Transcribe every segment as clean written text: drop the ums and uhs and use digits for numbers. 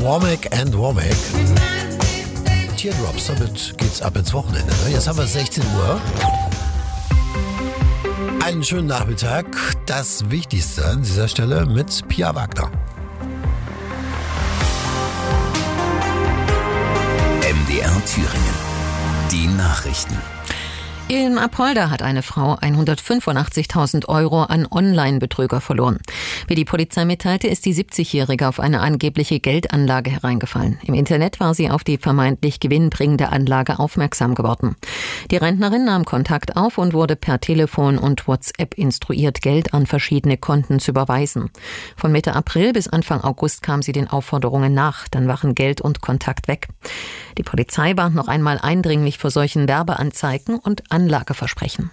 Womack and Womack. Teardrops, damit geht's ab ins Wochenende. Jetzt haben wir 16 Uhr. Einen schönen Nachmittag. Das Wichtigste an dieser Stelle mit Pia Wagner. MDR Thüringen. Die Nachrichten. In Apolda hat eine Frau 185.000 Euro an Online-Betrüger verloren. Wie die Polizei mitteilte, ist die 70-Jährige auf eine angebliche Geldanlage hereingefallen. Im Internet war sie auf die vermeintlich gewinnbringende Anlage aufmerksam geworden. Die Rentnerin nahm Kontakt auf und wurde per Telefon und WhatsApp instruiert, Geld an verschiedene Konten zu überweisen. Von Mitte April bis Anfang August kam sie den Aufforderungen nach. Dann waren Geld und Kontakt weg. Die Polizei warnt noch einmal eindringlich vor solchen Werbeanzeigen und Anlageversprechen.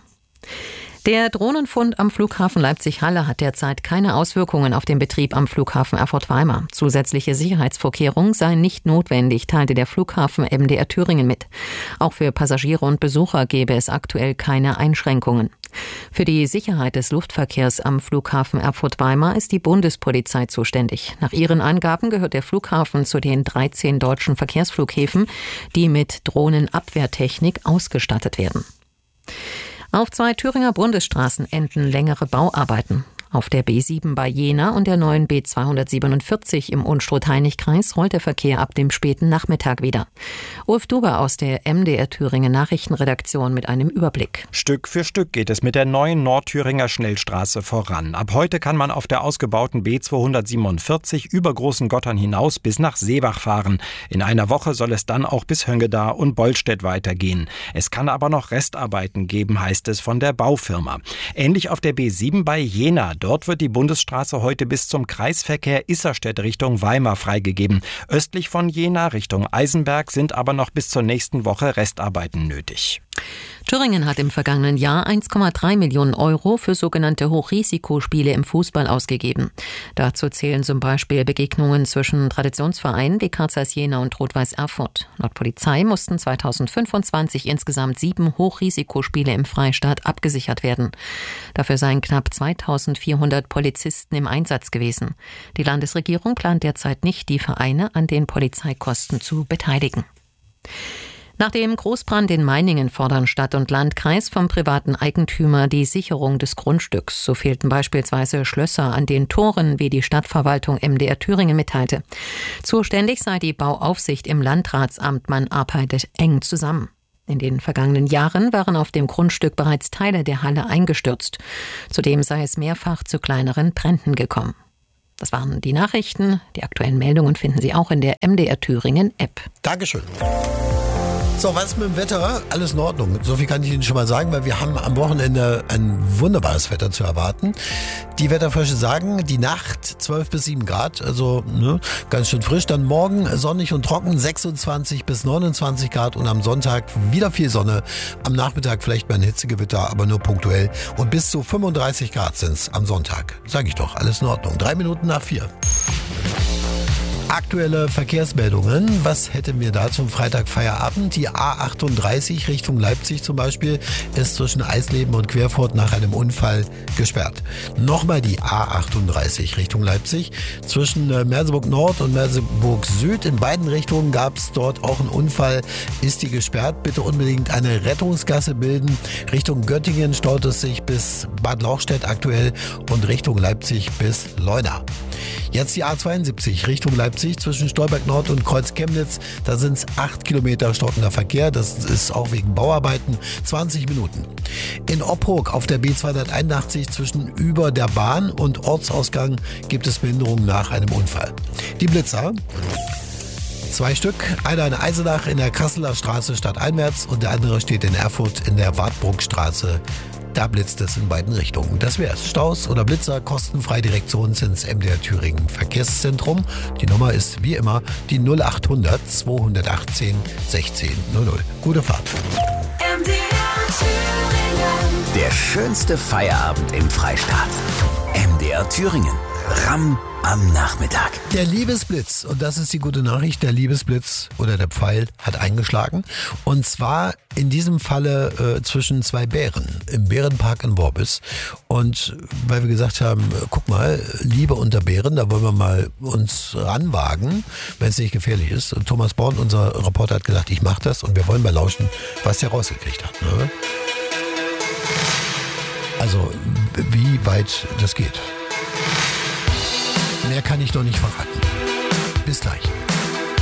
Der Drohnenfund am Flughafen Leipzig-Halle hat derzeit keine Auswirkungen auf den Betrieb am Flughafen Erfurt-Weimar. Zusätzliche Sicherheitsvorkehrungen seien nicht notwendig, teilte der Flughafen MDR Thüringen mit. Auch für Passagiere und Besucher gäbe es aktuell keine Einschränkungen. Für die Sicherheit des Luftverkehrs am Flughafen Erfurt-Weimar ist die Bundespolizei zuständig. Nach ihren Angaben gehört der Flughafen zu den 13 deutschen Verkehrsflughäfen, die mit Drohnenabwehrtechnik ausgestattet werden. Auf 2 Thüringer Bundesstraßen enden längere Bauarbeiten. Auf der B7 bei Jena und der neuen B247 im Unstrut-Hainich-Kreis rollt der Verkehr ab dem späten Nachmittag wieder. Ulf Duber aus der MDR Thüringen Nachrichtenredaktion mit einem Überblick. Stück für Stück geht es mit der neuen Nordthüringer Schnellstraße voran. Ab heute kann man auf der ausgebauten B247 über Großen Gottern hinaus bis nach Seebach fahren. In einer Woche soll es dann auch bis Höngeda und Bollstedt weitergehen. Es kann aber noch Restarbeiten geben, heißt es von der Baufirma. Ähnlich auf der B7 bei Jena. Dort wird die Bundesstraße heute bis zum Kreisverkehr Isserstedt Richtung Weimar freigegeben. Östlich von Jena Richtung Eisenberg sind aber noch bis zur nächsten Woche Restarbeiten nötig. Thüringen hat im vergangenen Jahr 1,3 Millionen Euro für sogenannte Hochrisikospiele im Fußball ausgegeben. Dazu zählen zum Beispiel Begegnungen zwischen Traditionsvereinen wie Carl Zeiss Jena und Rot-Weiß Erfurt. Laut Polizei mussten 2025 insgesamt 7 Hochrisikospiele im Freistaat abgesichert werden. Dafür seien knapp 2.400 Polizisten im Einsatz gewesen. Die Landesregierung plant derzeit nicht, die Vereine an den Polizeikosten zu beteiligen. Nach dem Großbrand in Meiningen fordern Stadt und Landkreis vom privaten Eigentümer die Sicherung des Grundstücks. So fehlten beispielsweise Schlösser an den Toren, wie die Stadtverwaltung MDR Thüringen mitteilte. Zuständig sei die Bauaufsicht im Landratsamt, man arbeitet eng zusammen. In den vergangenen Jahren waren auf dem Grundstück bereits Teile der Halle eingestürzt. Zudem sei es mehrfach zu kleineren Bränden gekommen. Das waren die Nachrichten. Die aktuellen Meldungen finden Sie auch in der MDR Thüringen App. Dankeschön. So, was mit dem Wetter? Alles in Ordnung. So viel kann ich Ihnen schon mal sagen, weil wir haben am Wochenende ein wunderbares Wetter zu erwarten. Die Wetterfrösche sagen, die Nacht 12 bis 7 Grad, also ganz schön frisch. Dann morgen sonnig und trocken, 26 bis 29 Grad und am Sonntag wieder viel Sonne. Am Nachmittag vielleicht mal ein Hitzegewitter, aber nur punktuell. Und bis zu 35 Grad sind es am Sonntag. Sag ich doch, alles in Ordnung. 3 Minuten nach 4. Aktuelle Verkehrsmeldungen. Was hätten wir da zum Freitag Feierabend? Die A38 Richtung Leipzig zum Beispiel ist zwischen Eisleben und Querfurt nach einem Unfall gesperrt. Nochmal die A38 Richtung Leipzig. Zwischen Merseburg Nord und Merseburg Süd in beiden Richtungen gab es dort auch einen Unfall. Ist die gesperrt? Bitte unbedingt eine Rettungsgasse bilden. Richtung Göttingen staut es sich bis Bad Lauchstädt aktuell und Richtung Leipzig bis Leuna. Jetzt die A72 Richtung Leipzig zwischen Stolberg Nord und Kreuz Chemnitz. Da sind es 8 Kilometer stockender Verkehr. Das ist auch wegen Bauarbeiten 20 Minuten. In Opphoek auf der B281 zwischen über der Bahn und Ortsausgang gibt es Behinderungen nach einem Unfall. Die Blitzer. 2 Stück, einer in Eisenach in der Kasseler Straße stadteinwärts und der andere steht in Erfurt in der Wartburgstraße. Da blitzt es in beiden Richtungen. Das wär's. Staus oder Blitzer, kostenfrei Direktions ins MDR Thüringen Verkehrszentrum. Die Nummer ist wie immer die 0800 218 1600. Gute Fahrt. MDR Thüringen. Der schönste Feierabend im Freistaat. MDR Thüringen. Ram am Nachmittag. Der Liebesblitz, und das ist die gute Nachricht, der Liebesblitz oder der Pfeil hat eingeschlagen. Und zwar in diesem Falle zwischen zwei Bären im Bärenpark in Worbis. Und weil wir gesagt haben, guck mal, Liebe unter Bären, da wollen wir mal uns ranwagen, wenn es nicht gefährlich ist. Und Thomas Born, unser Reporter, hat gesagt, ich mache das und wir wollen mal lauschen, was der rausgekriegt hat. Ne? Also, wie weit das geht. Mehr kann ich noch nicht verraten. Bis gleich.